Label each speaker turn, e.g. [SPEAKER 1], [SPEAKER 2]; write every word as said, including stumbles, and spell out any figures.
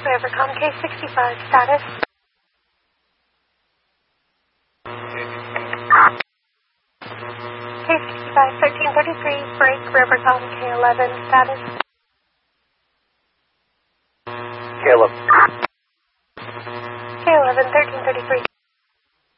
[SPEAKER 1] Rivercom K sixty-five, status. K sixty-five, thirteen thirty-three, break Rivercom K eleven, status.
[SPEAKER 2] K eleven.
[SPEAKER 1] K eleven, thirteen thirty-three.